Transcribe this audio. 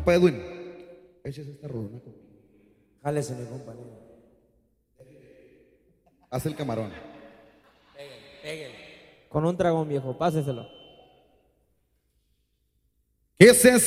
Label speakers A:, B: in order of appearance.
A: Compa Edwin, échese esta rolona.
B: Jálese, mi compañero.
A: Haz el camarón.
B: Pégale. Con un dragón, viejo, páseselo.
A: ¿Qué se